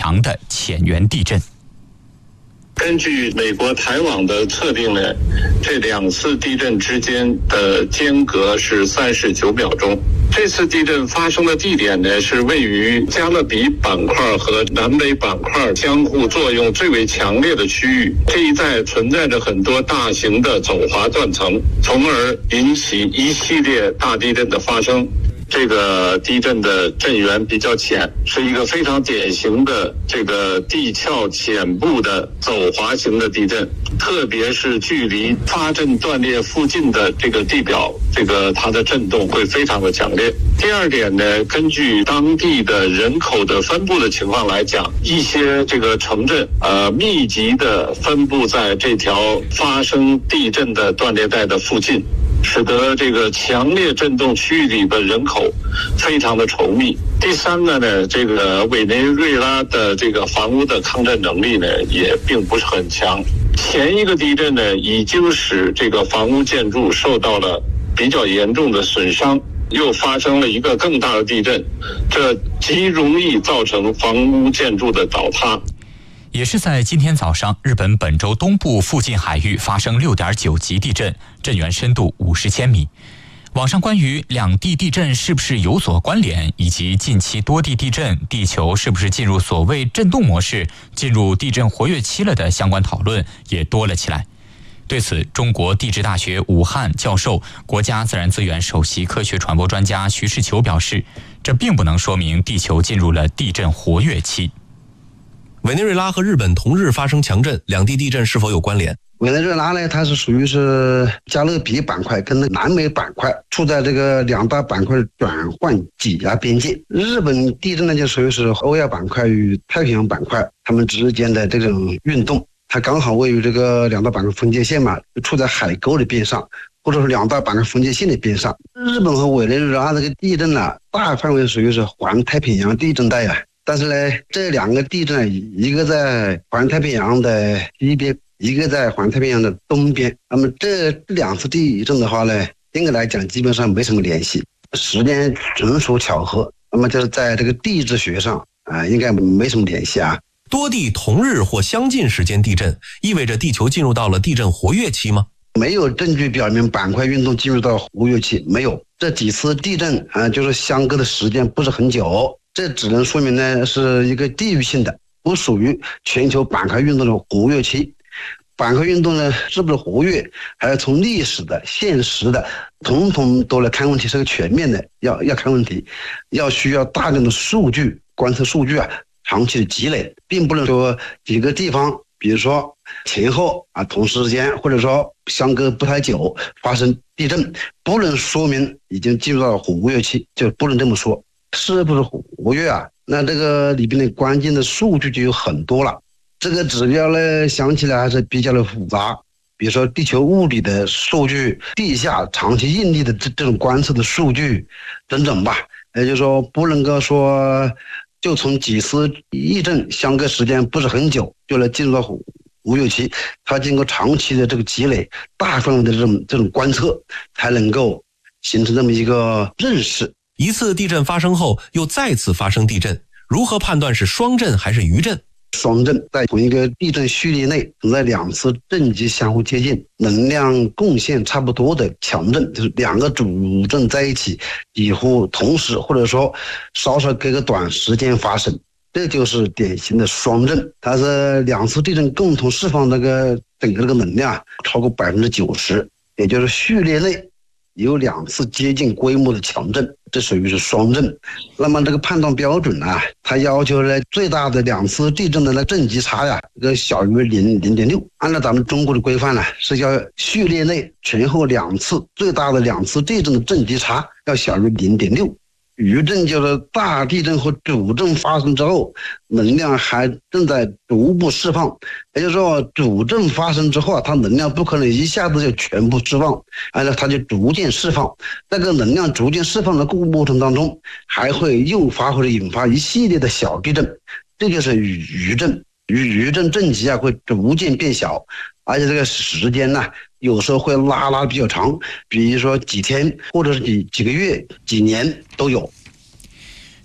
强的浅源地震。 根据美国台网的测定呢，这2次地震之间的间隔是39秒钟。这次地震发生的地点呢，是位于加勒比板块和南美板块相互作用最为强烈的区域。这一带存在着很多大型的走滑断层，从而引起一系列大地震的发生。这个地震的震源比较浅，是一个非常典型的这个地壳浅部的走滑型的地震，特别是距离发震断裂附近的这个地表，它的震动会非常的强烈。第二点呢，根据当地的人口的分布的情况来讲，一些这个城镇密集的分布在这条发生地震的断裂带的附近，使得这个强烈震动区域里的人口非常的稠密。第三个呢，这个委内瑞拉的这个房屋的抗震能力呢，也并不是很强。前一个地震呢，已经使这个房屋建筑受到了比较严重的损伤，又发生了一个更大的地震，这极容易造成房屋建筑的倒塌。 也是在今天早上，日本本州东部附近海域发生6.9级地震，震源深度50千米。网上关于两地地震是不是有所关联，以及近期多地地震，地球是不是进入所谓震动模式，进入地震活跃期了的相关讨论也多了起来。对此，中国地质大学武汉教授、国家自然资源首席科学传播专家徐世球表示，这并不能说明地球进入了地震活跃期。 委内瑞拉和日本同日发生强震，两地地震是否有关联？ 委内瑞拉呢，它是属于是加勒比板块跟南美板块处在这个两大板块的转换挤压边界。日本地震呢，就属于是欧亚板块与太平洋板块它们之间的这种运动，它刚好位于这个两大板块分界线嘛，处在海沟的边上，或者是两大板块分界线的边上。日本和委内瑞拉这个地震呢，大范围属于是环太平洋地震带啊。但是呢，这两个地震，一个在环太平洋的西边，一个在环太平洋的东边。那么这2次地震的话呢，应该来讲基本上没什么联系，时间纯属巧合。那么就是在这个地质学上应该没什么联系啊。 多地同日或相近时间地震，意味着地球进入到了地震活跃期吗？ 没有证据表明板块运动进入到活跃期，没有。这几次地震就是相隔的时间不是很久。这只能说明呢，是一个地域性的，不属于全球板块运动的活跃期。板块运动呢，是不是活跃，还要从历史的、现实的，统统都来看问题，是个全面的，要看问题，需要大量的数据、观测数据长期的积累，并不能说几个地方，比如说前后同时间，或者说相隔不太久发生地震，不能说明已经进入到活跃期，就不能这么说。是不是活跃那这个里边的关键的数据就有很多了。这个指标呢，想起来还是比较的复杂，比如说地球物理的数据、地下长期应力的这种观测的数据等等吧。也就是说，不能够说就从几次地震相隔时间不是很久就来进入到活跃期，它经过长期的这个积累、大范围的这种观测，才能够形成这么一个认识。 一次地震发生后又再次发生地震，如何判断是双震还是余震？ 双震在同一个地震序列内存在2次震级相互接近、能量贡献差不多的强震，就是2个主震在一起，几乎同时或者说稍稍隔个短时间发生，这就是典型的双震。它是2次地震共同释放整个这个能量超过90%，也就是序列内有2次接近规模的强震，这属于是双震。那么这个判断标准它要求呢，最大的2次地震的那震级差这个小于0.6。按照咱们中国的规范是要序列内前后2次最大的2次地震的震级差要小于0.6。余震就是大地震和主震发生之后，能量还正在逐步释放，也就是说主震发生之后它能量不可能一下子就全部释放，它就逐渐释放。这个能量逐渐释放的过程当中，还会诱发或者引发一系列的小地震，这就是余震。余震震级会逐渐变小，而且这个时间有时候会拉比较长，比如说几天或者是几个月、几年都有。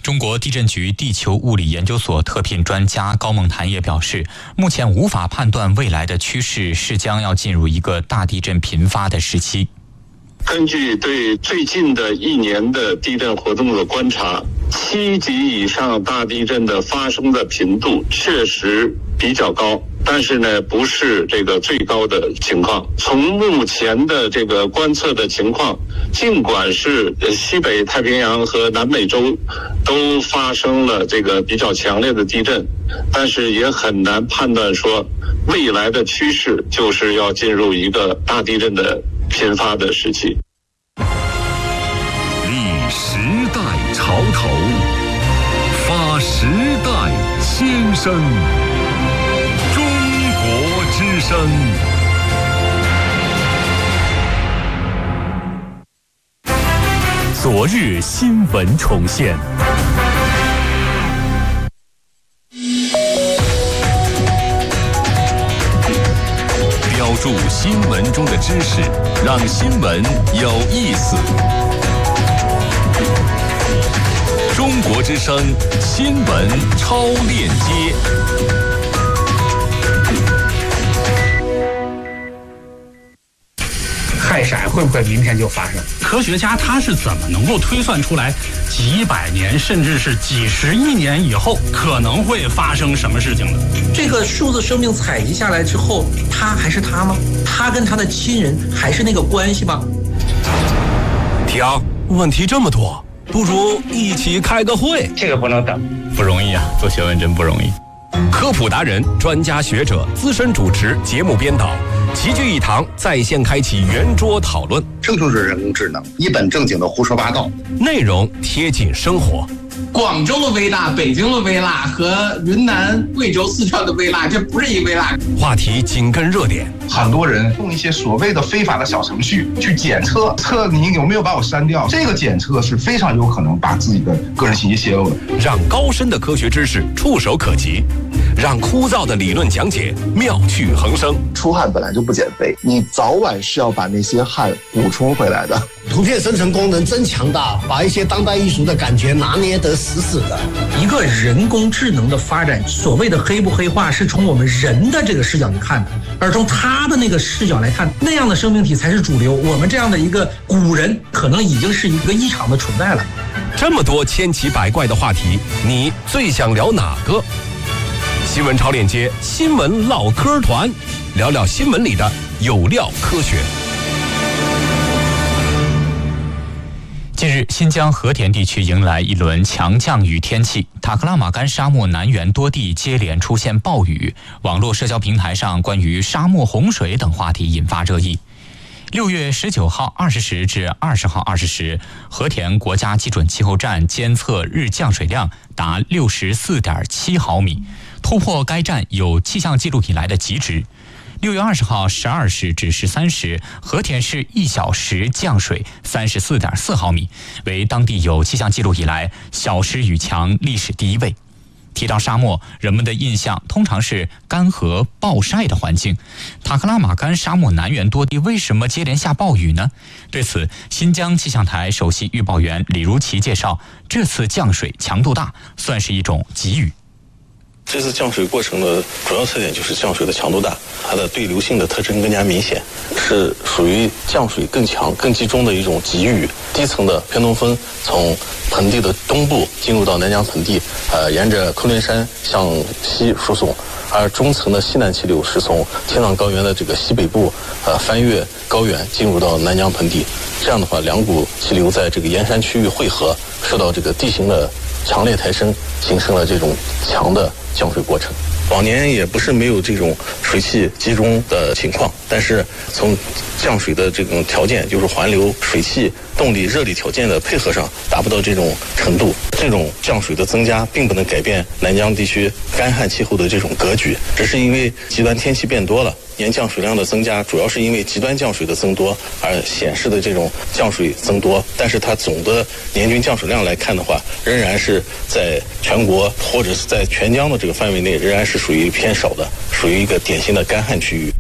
中国地震局地球物理研究所特聘专家高梦潭也表示，目前无法判断未来的趋势是将要进入一个大地震频发的时期。 根据对最近的1年的地震活动的观察，7级以上大地震的发生的频度确实比较高，但是呢，不是这个最高的情况。从目前的这个观测的情况，尽管是西北太平洋和南美洲都发生了这个比较强烈的地震，但是也很难判断说未来的趋势就是要进入一个大地震的频发的时期。 立时代潮头，发时代先声，中国之声。昨日新闻重现。标注新闻中的知识，让新闻有意思。中国之声新闻超链接。 氦闪会不会明天就发生？科学家他是怎么能够推算出来几百年甚至是几十亿年以后可能会发生什么事情的？ 这个数字生命采集下来之后，他还是他吗？他跟他的亲人还是那个关系吗？ 婷，问题这么多，不如一起开个会。 这个不能等， 不容易啊，做学问真不容易。 科普达人、专家学者、资深主持、节目编导齐聚一堂，在线开启圆桌讨论。 这就是人工智能，一本正经的胡说八道， 内容贴近生活。 广州的微辣、北京的微辣和云南、贵州、四川的微辣，这不是一微辣。 话题紧跟热点， 很多人用一些所谓的非法的小程序去检测你有没有把我删掉，这个检测是非常有可能把自己的个人信息泄露的。 让高深的科学知识触手可及，让枯燥的理论讲解妙趣横生。 出汗本来就不减肥，你早晚是要把那些汗补充回来的。 图片生成功能真强大，把一些当代艺术的感觉拿捏得死死的。 一个人工智能的发展，所谓的黑不黑化是从我们人的这个视角去看的，而从他的那个视角来看，那样的生命体才是主流。我们这样的一个古人可能已经是一个异常的存在了。 这么多千奇百怪的话题，你最想聊哪个？新闻超链接新闻唠嗑团，聊聊新闻里的有料科学。 近日，新疆和田地区迎来一轮强降雨天气，塔克拉玛干沙漠南缘多地接连出现暴雨，网络社交平台上关于沙漠洪水等话题引发热议。6月19号20时至20号20时，和田国家基准气候站监测日降水量达64.7毫米，突破该站有气象记录以来的极值。6月20号12时至13时，和田市1小时降水34.4毫米，为当地有气象记录以来小时雨强历史第一位。提到沙漠，人们的印象通常是干涸暴晒的环境。塔克拉玛干沙漠南缘多地为什么接连下暴雨呢？对此，新疆气象台首席预报员李如奇介绍，这次降水强度大，算是一种急雨。 这次降水过程的主要特点就是降水的强度大，它的对流性的特征更加明显，是属于降水更强、更集中的一种急雨。低层的偏东风从盆地的东部进入到南疆盆地，沿着昆仑山向西输送，而中层的西南气流是从青藏高原的这个西北部，翻越高原进入到南疆盆地。这样的话，两股气流在这个沿山区域汇合，受到这个地形的强烈抬升，形成了这种强的降水过程。往年也不是没有这种水汽集中的情况，但是从降水的这种条件，就是环流、水汽、动力、热力条件的配合上，达不到这种程度。这种降水的增加并不能改变南疆地区干旱气候的这种格局，只是因为极端天气变多了，年降水量的增加主要是因为极端降水的增多而显示的这种降水增多，但是它总的年均降水量来看的话，仍然是在全国或者是在全疆的这个范围内，仍然是属于偏少的，属于一个典型的干旱区域。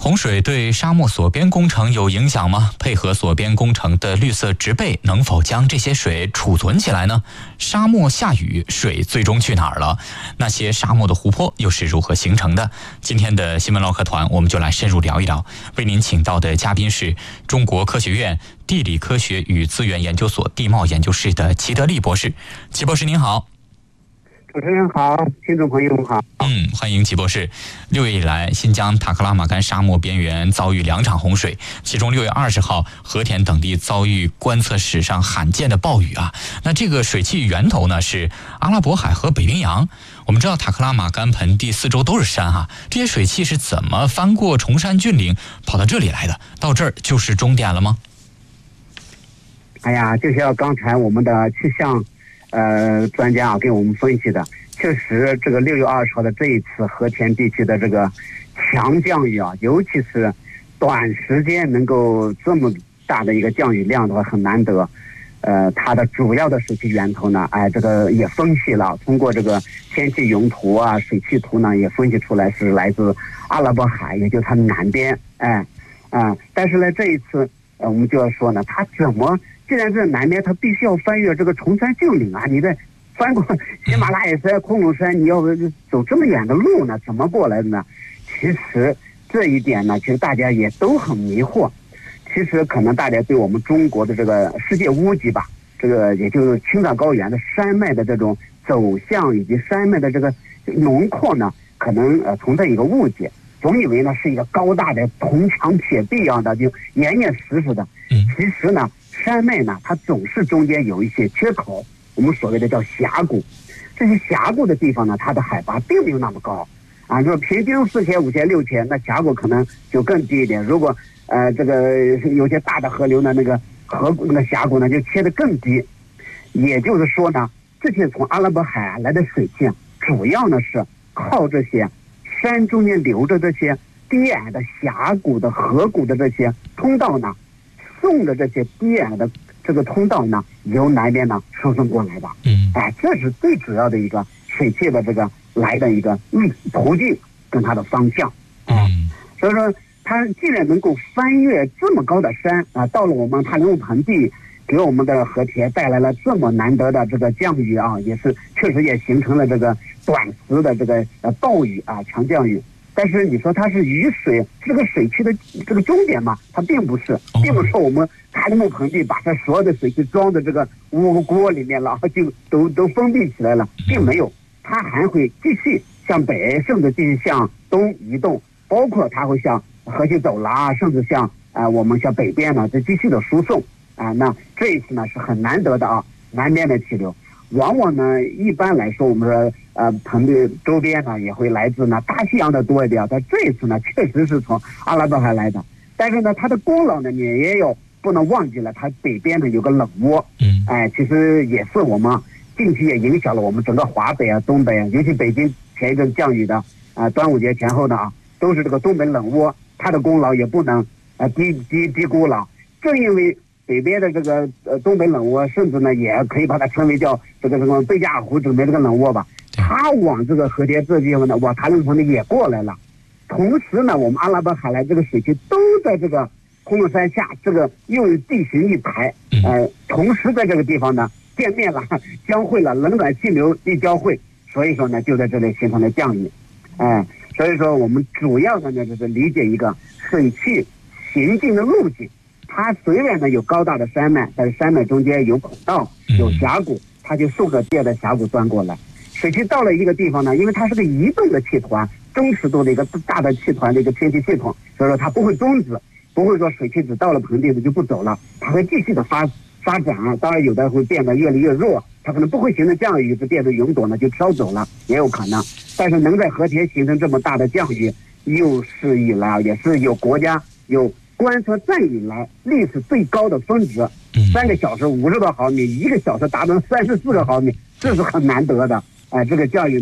洪水对沙漠锁边工程有影响吗？配合锁边工程的绿色植被能否将这些水储存起来呢？沙漠下雨，水最终去哪儿了？那些沙漠的湖泊又是如何形成的？今天的新闻唠嗑团我们就来深入聊一聊。为您请到的嘉宾是中国科学院地理科学与资源研究所地貌研究室的齐德利博士。齐博士您好。 主持人好，听众朋友们好。 欢迎齐博士。6月以来，新疆塔克拉玛干沙漠边缘遭遇2场洪水，其中6月20号，和田等地遭遇观测史上罕见的暴雨啊。那这个水汽源头呢是阿拉伯海和北冰洋。我们知道塔克拉玛干盆地4周都是山哈，这些水汽是怎么翻过崇山峻岭跑到这里来的？到这儿就是终点了吗？ 哎呀，就像刚才我们的气象专家给我们分析的，确实这个6月20号的这一次和田地区的这个强降雨啊，尤其是短时间能够这么大的一个降雨量的话很难得。它的主要的水汽源头呢，这个也分析了，通过这个天气云图啊、水汽图呢，也分析出来是来自阿拉伯海，也就是它的南边。但是呢，这一次我们就要说呢，它怎么？既然是南边，它必须要翻越这个崇山峻岭啊！你得翻过喜马拉雅山、昆仑山，你要走这么远的路呢，怎么过来的呢？其实这一点呢，其实大家也都很迷惑。其实可能大家对我们中国的这个世界屋脊吧，这个也就是青藏高原的山脉的这种走向以及山脉的这个轮廓呢，可能存在一个误解，总以为呢是一个高大的铜墙铁壁一样的，就严严实实的。其实呢。山脉呢，它总是中间有一些缺口，我们所谓的叫峡谷。这些峡谷的地方呢，它的海拔并没有那么高啊，就是平均4000、5000、6000，那峡谷可能就更低一点。如果这个有些大的河流呢，那个峡谷呢就切得更低。也就是说呢，这些从阿拉伯海来的水汽，主要呢是靠这些山中间流着这些低矮的峡谷的河谷的这些通道呢。送的这些低矮的这个通道呢，由南边呢输送过来的。这是最主要的一个水汽的这个来的一个途径跟它的方向。所以说它既然能够翻越这么高的山啊，到了我们塔里木盆地，给我们的和田带来了这么难得的这个降雨啊，也是确实也形成了这个短时的这个暴雨啊，强降雨。但是你说它是雨水这个水汽的这个终点嘛？它并不是，并不是说我们塔里木盆地把它所有的水汽装在这个锅里面了，就都封闭起来了，并没有，它还会继续向北，甚至继续向东移动，包括它会向河西走廊啊，甚至向我们向北边呢，再继续的输送啊。那这一次呢是很难得的啊，南边的气流。往往呢，一般来说，我们说盆地周边呢也会来自呢大西洋的多一点，但这一次呢确实是从阿拉伯海来的。但是呢，它的功劳呢你也有不能忘记了，它北边呢有个冷窝，其实也是我们近期也影响了我们整个华北啊、东北啊，尤其北京前一阵降雨的端午节前后的都是这个东北冷窝，它的功劳也不能低估了。正因为北边的这个东北冷窝，甚至呢也可以把它称为叫这个什么贝加尔湖整边这个冷窝吧，它往这个和田这地方呢，往塔里木盆地也过来了。同时呢，我们阿拉伯海来这个水汽都在这个昆仑山下，这个又有地形一排，同时在这个地方呢见面了，交汇了，冷暖气流一交汇，所以说呢就在这里形成了降雨。所以说我们主要的呢就是理解一个水汽行进的路径。它虽然呢有高大的山脉，但是山脉中间有孔道、有峡谷，它就顺着这的峡谷钻过来。水汽到了一个地方呢，因为它是个移动的气团，中尺度的一个大的气团的一个天气系统，所以说它不会终止，不会说水汽只到了盆地的就不走了，它会继续的发展。当然有的会变得越来越弱，它可能不会形成降雨，就变成云朵呢就飘走了，也有可能。但是能在和田形成这么大的降雨，有史以来也是有国家有观测站以来历史最高的峰值，3个小时50多毫米，1个小时达到34个毫米，这是很难得的。这个降雨呢，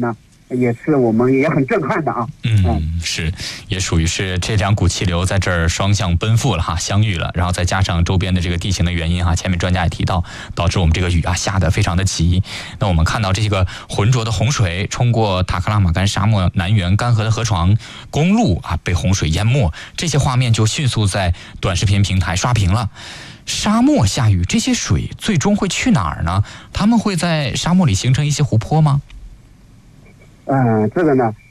也是我们也很震撼的啊。 是，也属于是这两股气流在这儿双向奔赴了哈，相遇了，然后再加上周边的这个地形的原因哈，前面专家也提到，导致我们这个雨啊下得非常的急。那我们看到这个浑浊的洪水冲过塔克拉玛干沙漠南缘干涸的河床，公路啊被洪水淹没，这些画面就迅速在短视频平台刷屏了。沙漠下雨，这些水最终会去哪儿呢？它们会在沙漠里形成一些湖泊吗？ 这个呢，